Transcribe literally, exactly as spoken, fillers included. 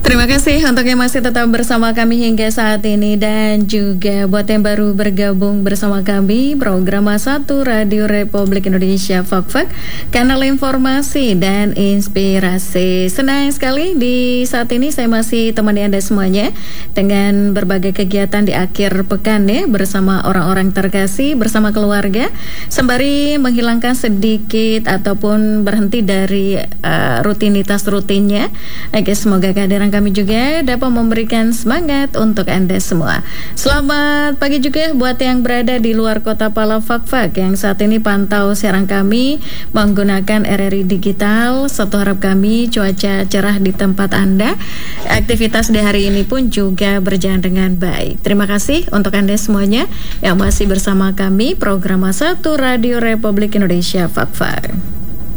Terima kasih untuk yang masih tetap bersama kami hingga saat ini, dan juga buat yang baru bergabung bersama kami, program satu Radio Republik Indonesia Fak-Fak, kanal informasi dan inspirasi. Senang sekali di saat ini saya masih temani Anda semuanya dengan berbagai kegiatan di akhir pekan ya, bersama orang-orang terkasih, bersama keluarga, sembari menghilangkan sedikit ataupun berhenti dari uh, rutinitas rutinnya. Oke, semoga kehadiran kami juga dapat memberikan semangat untuk Anda semua. Selamat pagi juga buat yang berada di luar kota Pala Fak-Fak yang saat ini pantau siaran kami menggunakan R R I Digital. Satu harap kami cuaca cerah di tempat Anda. Aktivitas di hari ini pun juga berjalan dengan baik. Terima kasih untuk Anda semuanya yang masih bersama kami, program satu Radio Republik Indonesia Fak-Fak.